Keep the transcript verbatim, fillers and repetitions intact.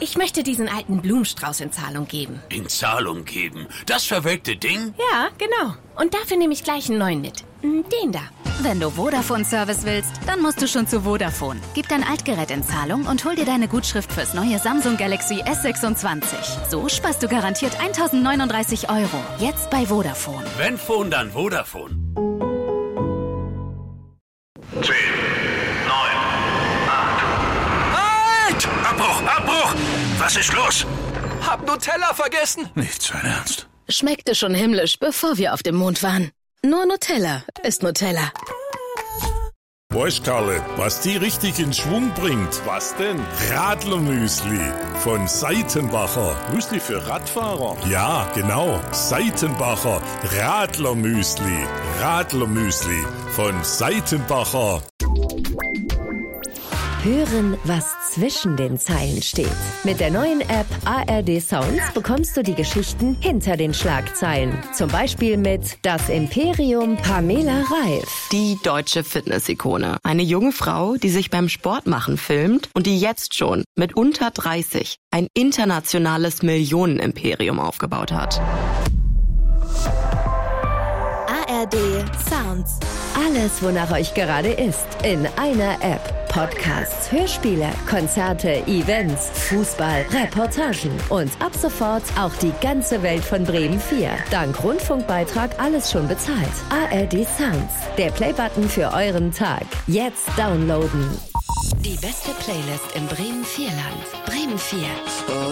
Ich möchte diesen alten Blumenstrauß in Zahlung geben. In Zahlung geben? Das verwelkte Ding? Ja, genau. Und dafür nehme ich gleich einen neuen mit. Den da. Wenn du Vodafone-Service willst, dann musst du schon zu Vodafone. Gib dein Altgerät in Zahlung und hol dir deine Gutschrift fürs neue Samsung Galaxy S sechsundzwanzig. So sparst du garantiert eintausendneununddreißig Euro. Jetzt bei Vodafone. Wenn Phone, dann Vodafone. zehn, neun, acht. Halt! Abbruch, Abbruch! Was ist los? Hab Nutella vergessen. Nicht sein Ernst. Schmeckte schon himmlisch, bevor wir auf dem Mond waren. Nur Nutella ist Nutella. Weißt, Karle, was die richtig in Schwung bringt? Was denn? Radlermüsli von Seitenbacher. Müsli für Radfahrer? Ja, genau. Seitenbacher Radlermüsli. Radlermüsli von Seitenbacher. Hören, was zwischen den Zeilen steht. Mit der neuen App A R D Sounds bekommst du die Geschichten hinter den Schlagzeilen. Zum Beispiel mit Das Imperium Pamela Reif. Die deutsche Fitness-Ikone. Eine junge Frau, die sich beim Sportmachen filmt und die jetzt schon mit unter dreißig ein internationales Millionenimperium aufgebaut hat. A R D Sounds. Alles, wonach euch gerade ist, in einer App. Podcasts, Hörspiele, Konzerte, Events, Fußball, Reportagen und ab sofort auch die ganze Welt von Bremen vier. Dank Rundfunkbeitrag alles schon bezahlt. A R D Sounds, der Playbutton für euren Tag. Jetzt downloaden. Die beste Playlist im Bremen vier Land. Bremen vier.